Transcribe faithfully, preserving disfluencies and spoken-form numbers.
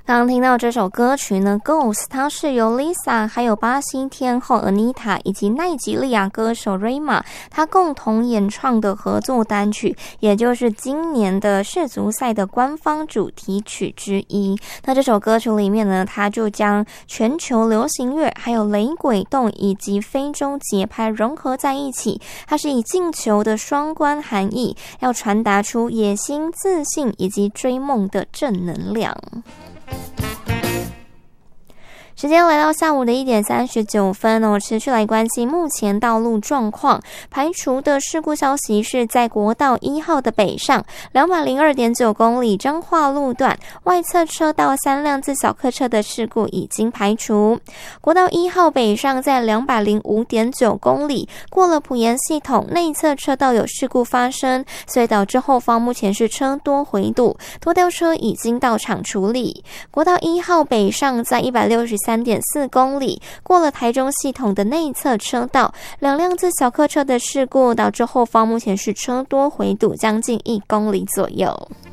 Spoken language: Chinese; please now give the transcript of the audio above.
刚刚听到这首歌曲呢 Ghost， 它是由 Lisa 还有巴西天后 Anitta 以及奈及利亚歌手 Rema 他共同演唱的合作单曲，也就是今年的世足赛的官方主题曲之一。那这首歌曲里面呢，它就将全球流行乐还有雷鬼动以及非洲节拍融合在一起，它是以进球的双关含义，要传达出野心、自信以及追梦的正能量。时间来到下午的一点三十九分哦，持续来关心目前道路状况。排除的事故消息是在国道一号的北上两百零二点九公里彰化路段外侧车道三辆自小客车的事故已经排除。国道一号北上在两百零五点九公里过了埔盐系统内侧车道有事故发生，所以导致后方目前是车多回堵，拖吊车已经到场处理。国道一号北上在一百六十三点四公里过了台中系统的内侧车道，两辆自小客车的事故导致后方目前是车多回堵将近一公里左右。